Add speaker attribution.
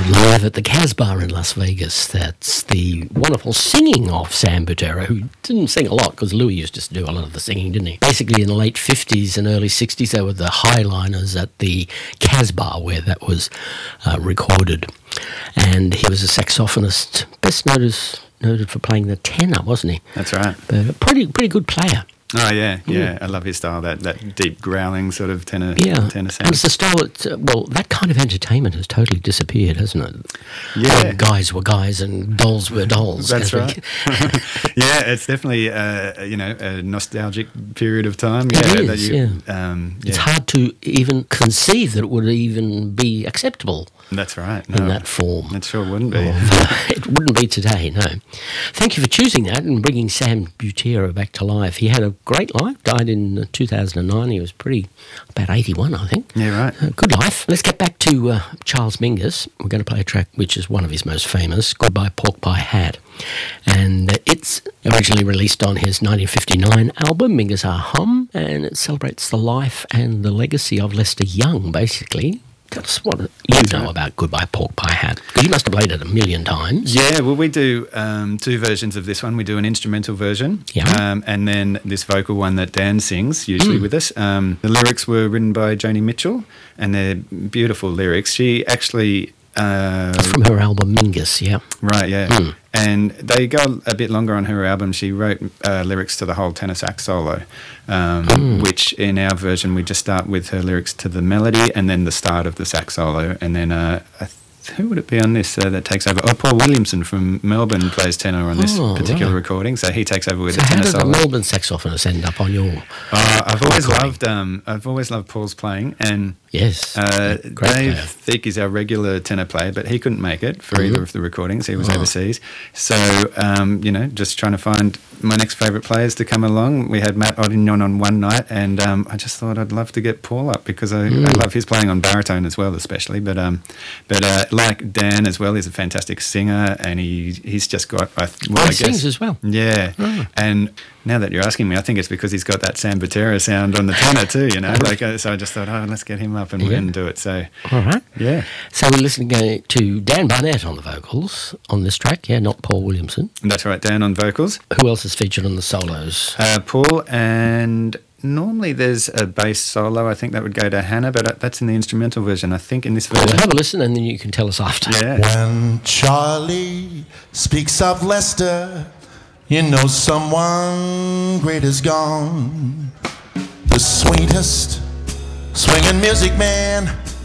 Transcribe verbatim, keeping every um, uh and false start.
Speaker 1: live at the Casbah in Las Vegas. That's the wonderful singing of Sam Butera, who didn't sing a lot because Louis used to do a lot of the singing, didn't he? Basically, in the late fifties and early sixties, they were the highliners at the Casbah where that was uh, recorded. And he was a saxophonist, best noted, noted for playing the tenor, wasn't he?
Speaker 2: That's right.
Speaker 1: But a pretty, pretty good player.
Speaker 2: Oh, yeah, yeah.
Speaker 1: Mm.
Speaker 2: I love his style, that, that deep growling sort of tenor,
Speaker 1: yeah.
Speaker 2: tenor sound.
Speaker 1: And it's the style that, uh, well, that kind of entertainment has totally disappeared, hasn't it?
Speaker 2: Yeah.
Speaker 1: When guys were guys and dolls were dolls.
Speaker 2: That's
Speaker 1: we-
Speaker 2: right. Yeah, it's definitely, uh, you know, a nostalgic period of time. Yeah,
Speaker 1: It
Speaker 2: that
Speaker 1: is,
Speaker 2: you,
Speaker 1: yeah.
Speaker 2: Um, yeah.
Speaker 1: It's hard to even conceive that it would even be acceptable
Speaker 2: That's right.
Speaker 1: in
Speaker 2: No,
Speaker 1: that form.
Speaker 2: it sure wouldn't be.
Speaker 1: It wouldn't be today, no. Thank you for choosing that and bringing Sam Butera back to life. He had a great life, died in two thousand nine. He was pretty, about eighty-one, I think.
Speaker 2: Yeah, right.
Speaker 1: Uh, good life. Let's get back to uh, Charles Mingus. We're going to play a track which is one of his most famous, Goodbye Pork Pie Hat. And uh, it's originally released on his nineteen fifty-nine album, Mingus Ah Hum, and it celebrates the life and the legacy of Lester Young, basically. Tell us what you know about Goodbye Pork Pie Hat, because you must have played it a million times.
Speaker 2: Yeah, well, we do um, two versions of this one. We do an instrumental version,
Speaker 1: Yeah.
Speaker 2: um, and then this vocal one that Dan sings, usually
Speaker 1: Mm.
Speaker 2: with us. Um, the lyrics were written by Joni Mitchell, and they're beautiful lyrics. She actually... Uh,
Speaker 1: From her album Mingus, yeah.
Speaker 2: Right, yeah.
Speaker 1: Mm.
Speaker 2: And they go a bit longer on her album. She wrote uh, lyrics to the whole tenor sax solo, um,
Speaker 1: Mm.
Speaker 2: which in our version we just start with her lyrics to the melody and then the start of the sax solo. And then uh, I th- who would it be on this uh, that takes over? Oh, Paul Williamson from Melbourne plays tenor on this
Speaker 1: Oh,
Speaker 2: particular
Speaker 1: right.
Speaker 2: recording. So he takes over with
Speaker 1: So
Speaker 2: the
Speaker 1: how
Speaker 2: tenor
Speaker 1: did the
Speaker 2: solo.
Speaker 1: Melbourne saxophonist end up on your...
Speaker 2: Uh, I've always
Speaker 1: recording?
Speaker 2: loved um, I've always loved Paul's playing, and
Speaker 1: Yes,
Speaker 2: uh,
Speaker 1: great
Speaker 2: Dave
Speaker 1: player.
Speaker 2: Thicke is our regular tenor player, but he couldn't make it for
Speaker 1: Mhm.
Speaker 2: either of the recordings. He was
Speaker 1: Oh.
Speaker 2: overseas. So, um, you know, just trying to find my next favourite players to come along. We had Matt Oddignon on one night, and um, I just thought I'd love to get Paul up because I,
Speaker 1: Mm.
Speaker 2: I love his playing on baritone as well, especially. But um, but uh, like Dan as well, he's a fantastic singer, and he he's just got, I, well,
Speaker 1: Oh,
Speaker 2: I
Speaker 1: he
Speaker 2: guess,
Speaker 1: sings as well.
Speaker 2: yeah.
Speaker 1: Oh.
Speaker 2: And now that you're asking me, I think it's because he's got that Sam Butera sound on the tenor too, you know. Like, uh, so I just thought, oh, let's get him up and,
Speaker 1: Yeah.
Speaker 2: and do it. So,
Speaker 1: All right.
Speaker 2: yeah,
Speaker 1: So we're listening uh, to Dan Barnett on the vocals on this track, yeah, not Paul Williamson.
Speaker 2: that's right. Dan on vocals,
Speaker 1: Who else is featured on the solos?
Speaker 2: uh, Paul, and normally there's a bass solo. I think that would go to Hannah, but uh, that's in the instrumental version. I think in this
Speaker 1: We'll
Speaker 2: version,
Speaker 1: have a listen and then you can tell us after.
Speaker 2: yeah.
Speaker 3: When Charlie speaks of Lester, you know someone great is gone. The sweetest swinging music man